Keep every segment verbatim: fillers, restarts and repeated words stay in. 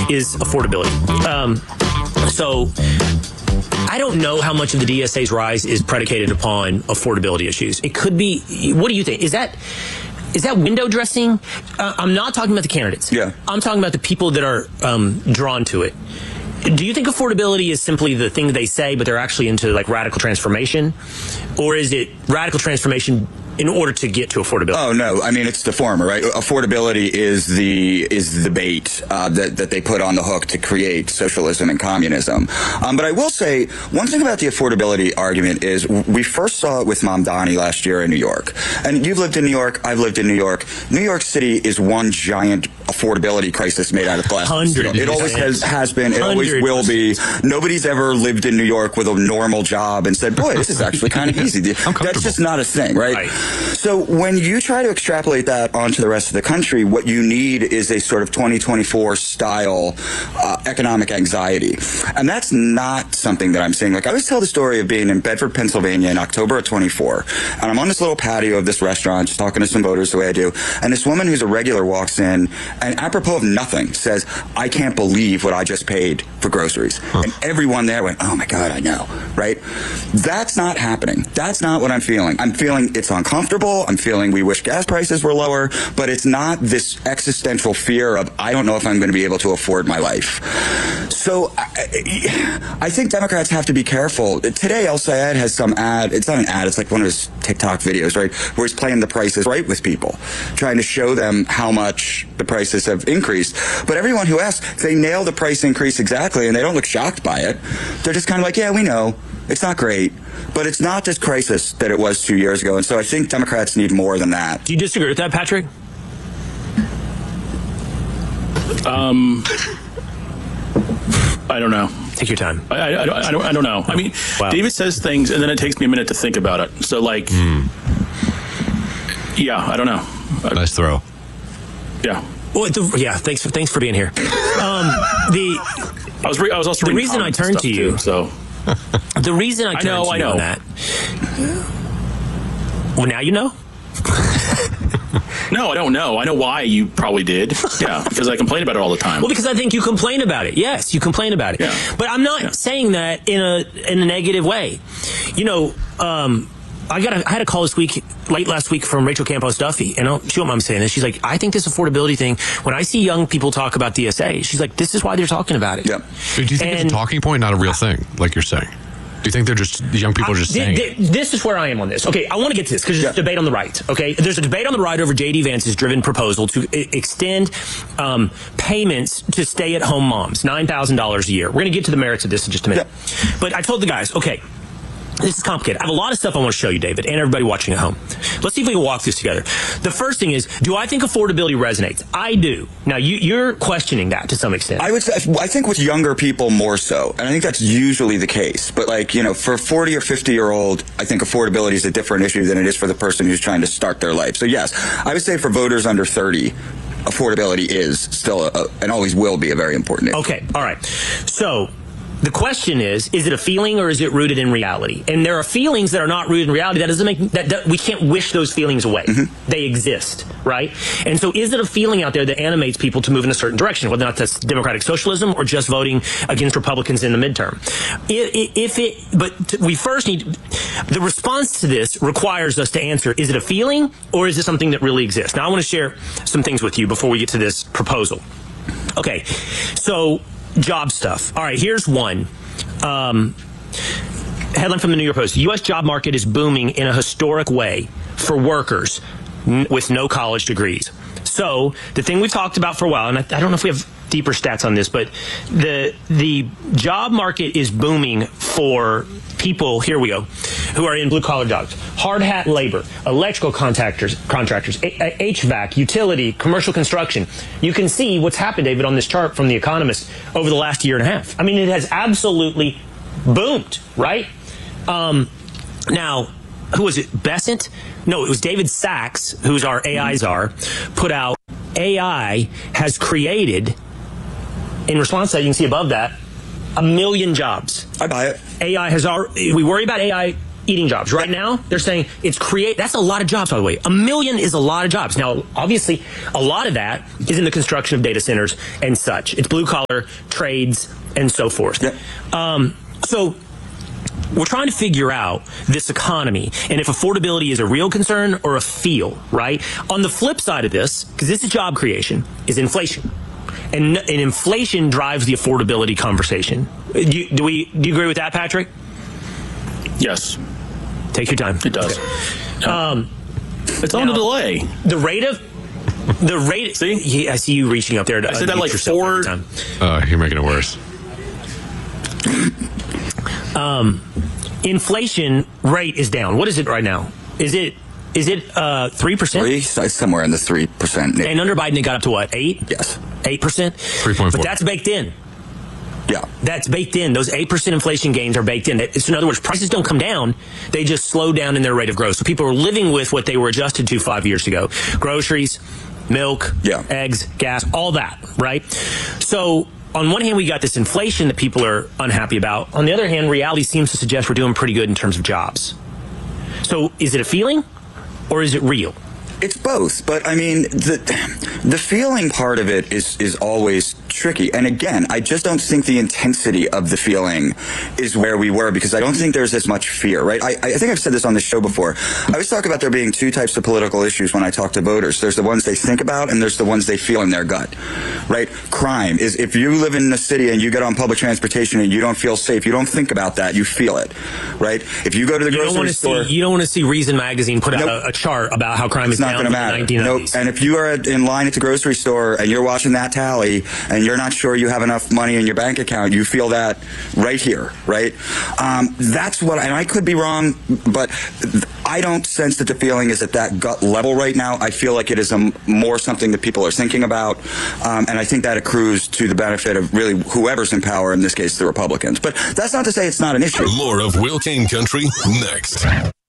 is affordability. Um, so I don't know how much of the D S A's rise is predicated upon affordability issues. It could be. What do you think? Is that is that window dressing? Uh, I'm not talking about the candidates. Yeah. I'm talking about the people that are um, drawn to it. Do you think affordability is simply the thing they say, but they're actually into like radical transformation? Or is it radical transformation in order to get to affordability? Oh, no. I mean, it's the former, right? Affordability is the is the bait uh, that, that they put on the hook to create socialism and communism. Um, but I will say, one thing about the affordability argument is we first saw it with Mamdani last year in New York. And you've lived in New York. I've lived in New York. New York City is one giant affordability crisis made out of glass. It always has, has been. It always will be. Nobody's ever lived in New York with a normal job and said, boy, this is actually kind of easy. That's just not a thing, right? right? So when you try to extrapolate that onto the rest of the country, what you need is a sort of twenty twenty-four style uh, economic anxiety. And that's not something that I'm seeing. Like, I always tell the story of being in Bedford, Pennsylvania in October of twenty-four. And I'm on this little patio of this restaurant, just talking to some voters the way I do. And this woman who's a regular walks in and apropos of nothing says, I can't believe what I just paid for groceries. Huh. And everyone there went, oh my God, I know, right? That's not happening. That's not what I'm feeling. I'm feeling it's uncomfortable. I'm feeling we wish gas prices were lower, but it's not this existential fear of, I don't know if I'm going to be able to afford my life. So I, I think Democrats have to be careful. Today, El Sayed has some ad. It's not an ad. It's like one of his TikTok videos, right, where he's playing the prices right with people, trying to show them how much the prices have increased. But everyone who asks, they nail the price increase exactly, and they don't look shocked by it. They're just kind of like, yeah, we know. It's not great, but it's not this crisis that it was two years ago. And so I think Democrats need more than that. Do you disagree with that, Patrick? Um, I don't know. Take your time. I, I, I, don't, I, don't, I don't know. I mean, wow. David says things, and then it takes me a minute to think about it. So, like, mm. yeah, I don't know. Nice throw. Yeah. Well, the, yeah, thanks for, thanks for being here. Um, the I was re- I was also the reason I turned to you. Too, so the reason I turned I know, to I you know. on that. Well, now you know. No, I don't know. I know why you probably did. Yeah, because I complain about it all the time. Well, because I think you complain about it. Yes, you complain about it. Yeah. But I'm not yeah. saying that in a in a negative way. You know, um, I got a, I had a call this week, late last week, from Rachel Campos Duffy, and I'll, she won't mind me saying this. She's like, I think this affordability thing, when I see young people talk about D S A, she's like, this is why they're talking about it. Yeah. Do you think and, it's a talking point, not a real thing, like you're saying? Do you think they're just, the young people are just I, saying th- th- This is where I am on this. Okay, I want to get to this because there's yeah. a debate on the right. Okay, there's a debate on the right over J D Vance's driven proposal to I- extend um, payments to stay-at-home moms, nine thousand dollars a year. We're going to get to the merits of this in just a minute. Yeah. But I told the guys, okay, this is complicated. I have a lot of stuff I want to show you, David, and everybody watching at home. Let's see if we can walk this together. The first thing is, do I think affordability resonates? I do. Now, you, you're questioning that to some extent. I would say, I think with younger people more so, and I think that's usually the case. But like, you know, for a forty or fifty year old, I think affordability is a different issue than it is for the person who's trying to start their life. So yes, I would say for voters under thirty, affordability is still a, and always will be a very important issue. Okay, all right. So the question is, is it a feeling or is it rooted in reality? And there are feelings that are not rooted in reality. That doesn't make that, that we can't wish those feelings away. Mm-hmm. They exist, right? And so is it a feeling out there that animates people to move in a certain direction, whether or not that's democratic socialism or just voting against Republicans in the midterm? If, if it, but we first need, the response to this requires us to answer, is it a feeling or is it something that really exists? Now I want to share some things with you before we get to this proposal. Okay, so job stuff. All right, here's one. Um, headline from the New York Post. The U S job market is booming in a historic way for workers n- with no college degrees. So the thing we've talked about for a while, and I, I don't know if we have deeper stats on this, but the the job market is booming for people, here we go, who are in blue-collar jobs. Hard hat labor, electrical contractors, contractors, a- H V A C, utility, commercial construction. You can see what's happened, David, on this chart from The Economist over the last year and a half. I mean, it has absolutely boomed, right? Um, now, who was it? Besant? No, it was David Sachs, who's our A I czar, put out A I has created, in response to that, you can see above that, a million jobs. I buy it. A I has already, we worry about A I eating jobs. Right now, they're saying it's create. That's a lot of jobs, by the way. A million is a lot of jobs. Now, obviously, a lot of that is in the construction of data centers and such. It's blue collar trades and so forth. Yep. Um, so we're trying to figure out this economy and if affordability is a real concern or a feel, right? On the flip side of this, because this is job creation, is inflation. And, and inflation drives the affordability conversation. Do you, do we? Do you agree with that, Patrick? Yes. Take your time. It does. Okay. Um, it's on a delay. The rate of the rate. See, yeah, I see you reaching up there. To I said that like four. Time. Uh, you're making it worse. Um, inflation rate is down. What is it right now? Is it is it uh three percent? Three, somewhere in the three percent. And under Biden, it got up to what? Eight? Yes. Eight percent. Three point four. But that's baked in. Yeah. That's baked in. Those eight percent inflation gains are baked in. So in other words, prices don't come down. They just slow down in their rate of growth. So people are living with what they were adjusted to five years ago. Groceries, milk, yeah. eggs, gas, all that, right? So on one hand, we got this inflation that people are unhappy about. On the other hand, reality seems to suggest we're doing pretty good in terms of jobs. So is it a feeling or is it real? It's both, but I mean, the the feeling part of it is is always tricky. And again, I just don't think the intensity of the feeling is where we were, because I don't think there's as much fear, right? I, I think I've said this on the show before. I always talk about there being two types of political issues when I talk to voters. There's the ones they think about, and there's the ones they feel in their gut, right? Crime is, if you live in the city and you get on public transportation and you don't feel safe, you don't think about that, you feel it, right? If you go to the you grocery don't store... See, you don't want to see Reason Magazine put nope. out a, a chart about how crime is not going to matter. Nope. And if you are in line at the grocery store and you're watching that tally and you're not sure you have enough money in your bank account, you feel that right here, right? Um, that's what, and I could be wrong, but I don't sense that the feeling is at that gut level right now. I feel like it is a, more something that people are thinking about, um, and I think that accrues to the benefit of really whoever's in power, in this case the Republicans. But that's not to say it's not an issue. More of Will Kane Country next.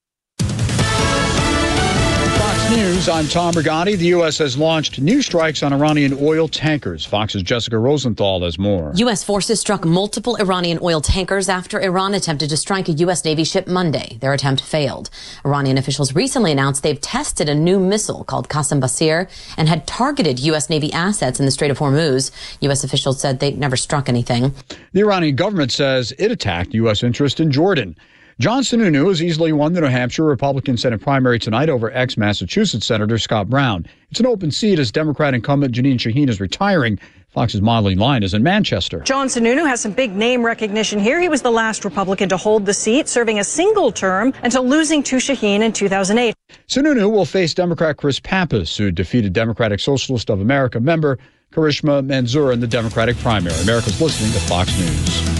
News, I'm Tom Brigatti. The U S has launched new strikes on Iranian oil tankers. Fox's Jessica Rosenthal has more. U S forces struck multiple Iranian oil tankers after Iran attempted to strike a U S Navy ship Monday. Their attempt failed. Iranian officials recently announced they've tested a new missile called Qassem Basir and had targeted U S Navy assets in the Strait of Hormuz. U S officials said they never struck anything. The Iranian government says it attacked U S interest in Jordan. John Sununu has easily won the New Hampshire Republican Senate primary tonight over ex-Massachusetts Senator Scott Brown. It's an open seat as Democrat incumbent Jeanine Shaheen is retiring. Fox's Molly Lyon is in Manchester. John Sununu has some big name recognition here. He was the last Republican to hold the seat, serving a single term until losing to Shaheen in two thousand eight. Sununu will face Democrat Chris Pappas, who defeated Democratic Socialist of America member Karishma Manzoor in the Democratic primary. America's listening to Fox News.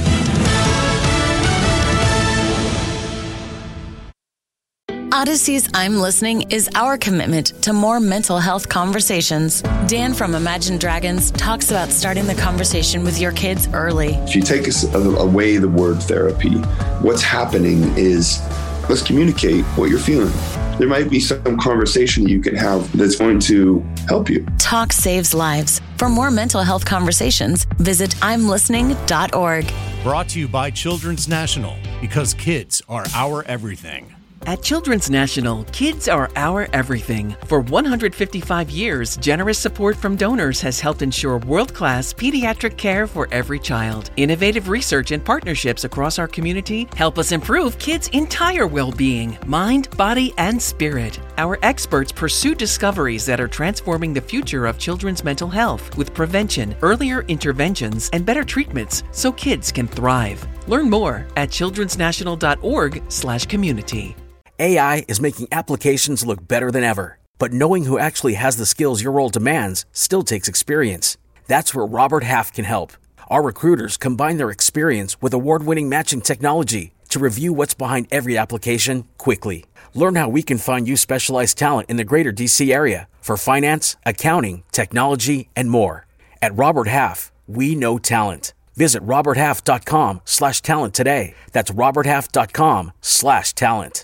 Odyssey's I'm Listening is our commitment to more mental health conversations. Dan from Imagine Dragons talks about starting the conversation with your kids early. If you take away the word therapy, what's happening is let's communicate what you're feeling. There might be some conversation you can have that's going to help you. Talk saves lives. For more mental health conversations, visit I'm listening dot org. Brought to you by Children's National, because kids are our everything. At Children's National, kids are our everything. For one hundred fifty-five years, generous support from donors has helped ensure world-class pediatric care for every child. Innovative research and partnerships across our community help us improve kids' entire well-being, mind, body, and spirit. Our experts pursue discoveries that are transforming the future of children's mental health with prevention, earlier interventions, and better treatments so kids can thrive. Learn more at childrens national dot org slash community. A I is making applications look better than ever, but knowing who actually has the skills your role demands still takes experience. That's where Robert Half can help. Our recruiters combine their experience with award-winning matching technology to review what's behind every application quickly. Learn how we can find you specialized talent in the greater D C area for finance, accounting, technology, and more. At Robert Half, we know talent. Visit robert half dot com slash talent today. That's robert half dot com slash talent.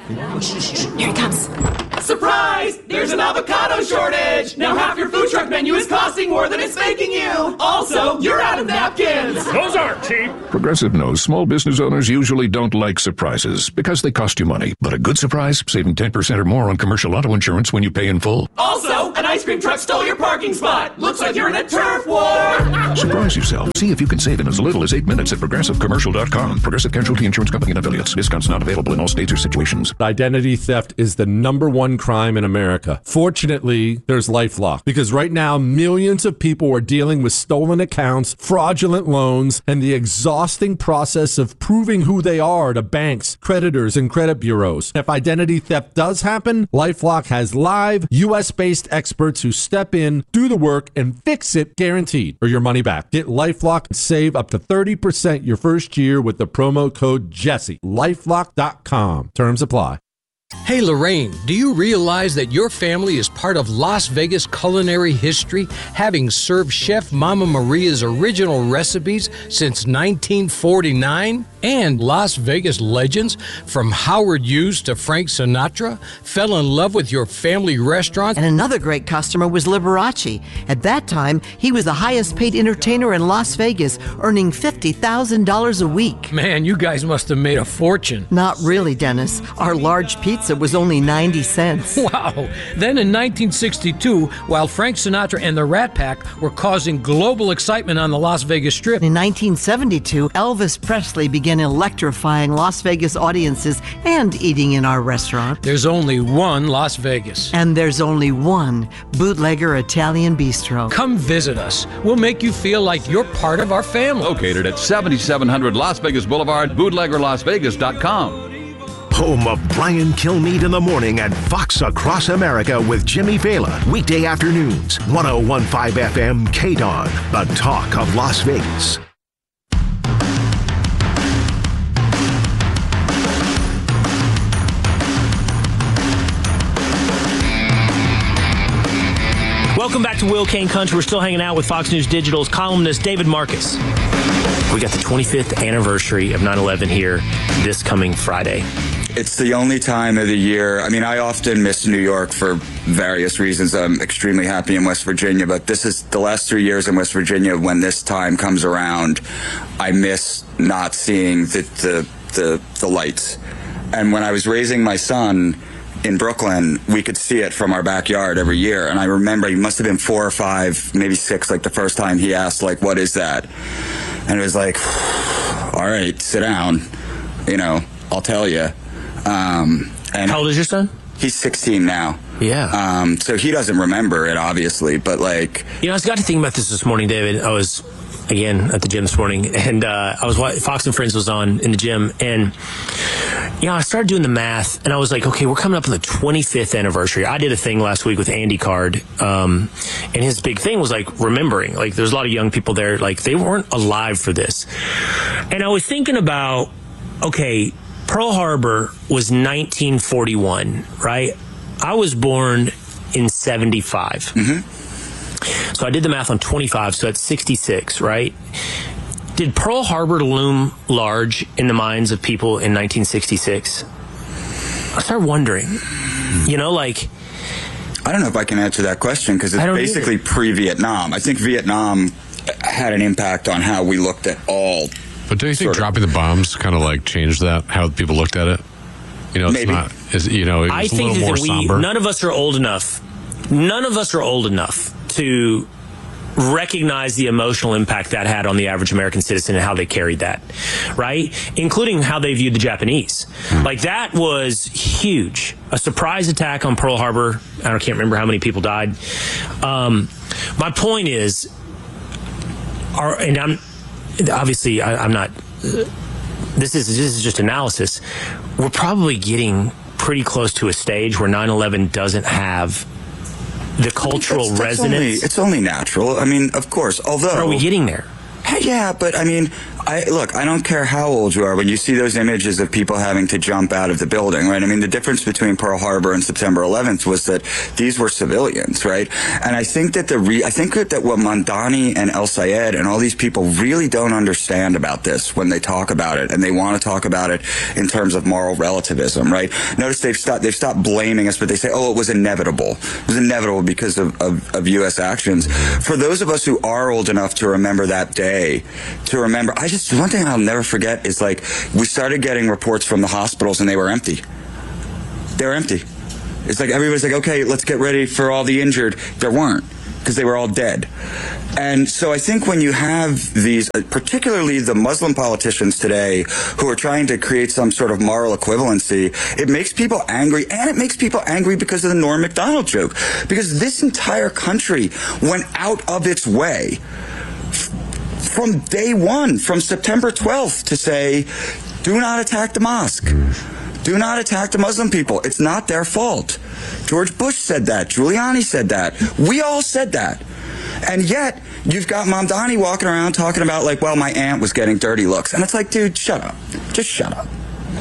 Here it comes. Surprise! There's an avocado shortage! Now half your food truck menu is costing more than it's making you! Also, you're out of napkins! Those aren't cheap! Progressive knows small business owners usually don't like surprises because they cost you money. But a good surprise, saving ten percent or more on commercial auto insurance when you pay in full. Also, an ice cream truck stole your parking spot! Looks like you're in a turf war! Surprise yourself. See if you can save in as little as eight minutes at progressive commercial dot com. Progressive Casualty Insurance Company and affiliates. Discounts not available in all states or situations. Identity theft is the number one crime in America. Fortunately, there's LifeLock, because right now millions of people are dealing with stolen accounts, fraudulent loans, and the exhausting process of proving who they are to banks, creditors, and credit bureaus. If identity theft does happen, LifeLock has live U S based experts who step in, do the work, and fix it guaranteed, or your money back. Get LifeLock and save up to thirty percent your first year with the promo code Jesse. lifelock dot com. Terms apply. Hey Lorraine, do you realize that your family is part of Las Vegas culinary history, having served Chef Mama Maria's original recipes since nineteen forty-nine? And Las Vegas legends, from Howard Hughes to Frank Sinatra, fell in love with your family restaurant. And another great customer was Liberace. At that time, he was the highest paid entertainer in Las Vegas, earning fifty thousand dollars a week. Man, you guys must have made a fortune. Not really, Dennis. Our large pizza was only ninety cents. Wow. Then in nineteen sixty-two, while Frank Sinatra and the Rat Pack were causing global excitement on the Las Vegas Strip. In nineteen seventy-two, Elvis Presley began electrifying Las Vegas audiences and eating in our restaurant. There's only one Las Vegas. And there's only one Bootlegger Italian Bistro. Come visit us. We'll make you feel like you're part of our family. Located at seventy-seven hundred Las Vegas Boulevard, bootlegger las vegas dot com. Home of Brian Kilmeade in the morning at Fox Across America with Jimmy Vela. Weekday afternoons, one oh one point five F M K D O N, the talk of Las Vegas. Welcome back to Will Kane Country. We're still hanging out with Fox News Digital's columnist David Marcus. We got the twenty-fifth anniversary of nine eleven here this coming Friday. It's the only time of the year. I mean, I often miss New York for various reasons. I'm extremely happy in West Virginia, but this is the last three years in West Virginia. When this time comes around, I miss not seeing the the the, the lights. And when I was raising my son in Brooklyn, we could see it from our backyard every year. And I remember he must have been four or five, maybe six, like the first time he asked, like, what is that? And it was like, all right, sit down. You know, I'll tell you. Um, and How old is your son? He's sixteen now. Yeah. Um, so he doesn't remember it, obviously, but like... You know, I was got to think about this this morning, David. I was, again, at the gym this morning, and uh, I was Fox and Friends was on in the gym, and, you know, I started doing the math, and I was like, okay, we're coming up on the twenty-fifth anniversary. I did a thing last week with Andy Card, um, and his big thing was, like, remembering. Like, there's a lot of young people there, like, they weren't alive for this. And I was thinking about, okay, Pearl Harbor was nineteen forty-one, right? I was born in seventy-five. Mm-hmm. So I did the math on twenty-five, so that's sixty-six, right? Did Pearl Harbor loom large in the minds of people in nineteen sixty-six? I started wondering, you know, like... I don't know if I can answer that question, because it's basically either. pre-Vietnam. I think Vietnam had an impact on how we looked at all... But do you think dropping the bombs kind of like changed that, how people looked at it? You know, it's Maybe. not, it's, you know, it's I a think little that more we, somber. none of us are old enough. None of us are old enough to recognize the emotional impact that had on the average American citizen and how they carried that, right? Including how they viewed the Japanese. Hmm. Like, that was huge. A surprise attack on Pearl Harbor. I can't remember how many people died. Um, my point is, our, and I'm, obviously, I, I'm not. Uh, this is this is just analysis. We're probably getting pretty close to a stage where nine eleven doesn't have the cultural that's, that's resonance. Only, it's only natural. I mean, of course. Although, are we getting there? Yeah, but I mean, I look, I don't care how old you are when you see those images of people having to jump out of the building, right? I mean, the difference between Pearl Harbor and September eleventh was that these were civilians, right? And I think that the re- I think that what Mamdani and El Sayed and all these people really don't understand about this when they talk about it, and they want to talk about it in terms of moral relativism, right? Notice they've stopped they've stopped blaming us, but they say, oh, it was inevitable. It was inevitable because of, of, of U S actions. For those of us who are old enough to remember that day, to remember, I just, one thing I'll never forget is like, we started getting reports from the hospitals and they were empty. They were empty. It's like everybody's like, okay, let's get ready for all the injured. There weren't, because they were all dead. And so I think when you have these, particularly the Muslim politicians today who are trying to create some sort of moral equivalency, it makes people angry, and it makes people angry because of the Norm Macdonald joke. Because this entire country went out of its way from day one, from September twelfth, to say, do not attack the mosque. Do not attack the Muslim people. It's not their fault. George Bush said that. Giuliani said that. We all said that. And yet, you've got Mamdani walking around talking about, like, well, my aunt was getting dirty looks. And it's like, dude, shut up. Just shut up.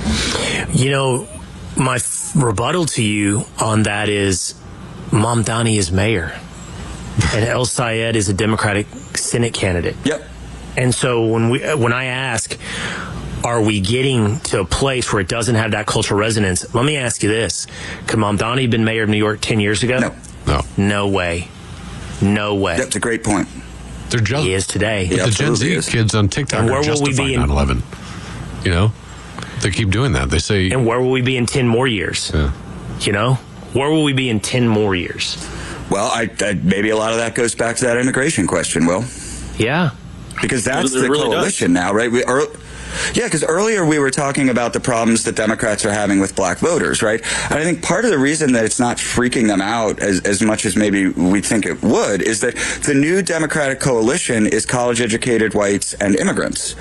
You know, my f- rebuttal to you on that is Mamdani is mayor. And El Sayed is a Democratic Senate candidate. Yep. And so when we when I ask, are we getting to a place where it doesn't have that cultural resonance? Let me ask you this. Could Mamdani have been mayor of New York ten years ago? No. No. No way. No way. That's a great point. They're just, he is today. Yeah, the Gen Z is. kids on TikTok And where are will we justifying be in- nine eleven. You know? They keep doing that. They say... And where will we be in ten more years? Yeah. You know? Where will we be in ten more years? Well, I, I, maybe a lot of that goes back to that immigration question, Will. Yeah. Because that's It the really coalition now, right? We are, yeah, because earlier we were talking about the problems that Democrats are having with black voters, right? And I think part of the reason that it's not freaking them out as, as much as maybe we think it would is that the new Democratic coalition is college-educated whites and immigrants.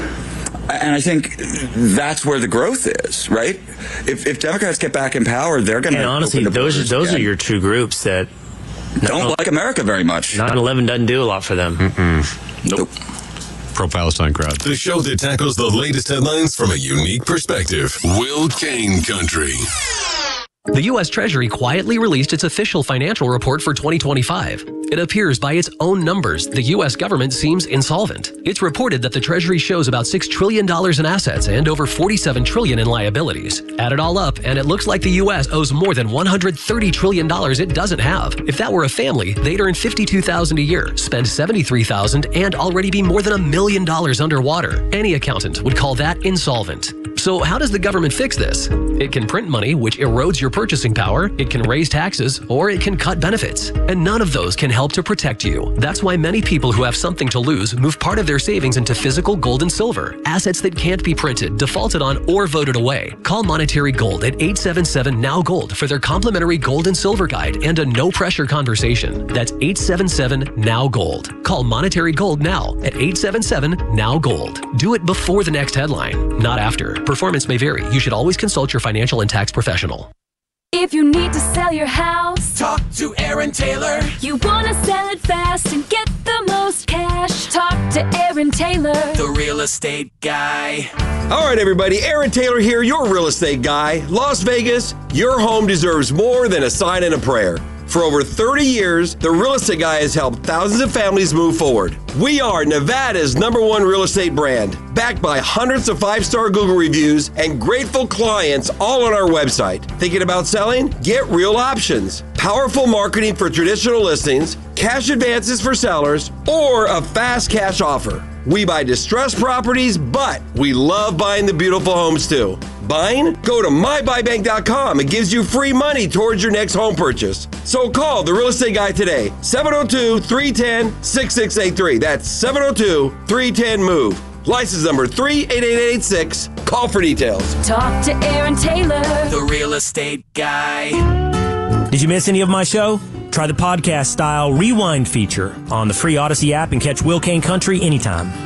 And I think that's where the growth is, right? If, if Democrats get back in power, they're going to. And honestly, those those again. are your two groups that don't like America very much. nine eleven doesn't do a lot for them. Mm-mm. Nope. Pro-Palestine crowd. The show that tackles the latest headlines from a unique perspective. Will Kane Country. The U S Treasury quietly released its official financial report for twenty twenty-five. It appears by its own numbers, the U S government seems insolvent. It's reported that the Treasury shows about six trillion dollars in assets and over forty-seven trillion dollars in liabilities. Add it all up, and it looks like the U S owes more than one hundred thirty trillion dollars it doesn't have. If that were a family, they'd earn fifty-two thousand dollars a year, spend seventy-three thousand dollars, and already be more than a million dollars underwater. Any accountant would call that insolvent. So how does the government fix this? It can print money, which erodes your purchasing power, it can raise taxes, or it can cut benefits. And none of those can help to protect you. That's why many people who have something to lose move part of their savings into physical gold and silver, assets that can't be printed, defaulted on, or voted away. Call Monetary Gold at eight seven seven N O W Gold for their complimentary gold and silver guide and a no-pressure conversation. That's eight seven seven N O W Gold. Call Monetary Gold now at eight seven seven N O W Gold. Do it before the next headline, not after. Performance may vary. You should always consult your financial and tax professional. If you need to sell your house, talk to Aaron Taylor. You want to sell it fast and get the most cash, talk to Aaron Taylor, the real estate guy. All right, everybody, Aaron Taylor here, your real estate guy. Las Vegas, your home deserves more than a sign and a prayer. For over thirty years, the Real Estate Guy has helped thousands of families move forward. We are Nevada's number one real estate brand, backed by hundreds of five-star Google reviews and grateful clients all on our website. Thinking about selling? Get Real Options. Powerful marketing for traditional listings, cash advances for sellers, or a fast cash offer. We buy distressed properties, but we love buying the beautiful homes too. Buying? Go to my buy bank dot com. It gives you free money towards your next home purchase. So call the Real Estate Guy today, seven oh two, three one zero, six six eight three. That's seven oh two, three one zero, MOVE. License number three eight eight eight six. Call for details. talk to Aaron Taylor, the real estate guy. Did you miss any of my show? Try the podcast style rewind feature on the free Odyssey app and catch Will Kane Country anytime.